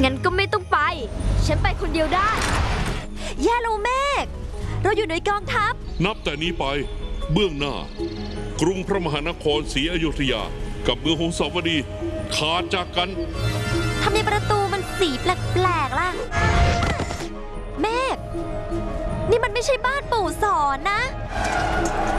งั้นก็ไม่ต้องไปฉันไปคนเดียวได้แย่แล้วเมฆเราอยู่ในกองทัพนับแต่นี้ไปเบื้องหน้ากรุงพระมหานครศรีอยุธยากับเมืองหงสาวดีขาดจากกันทำไมประตูมันสีแปลกๆล่ะเมฆนี่มันไม่ใช่บ้านปู่สอนนะ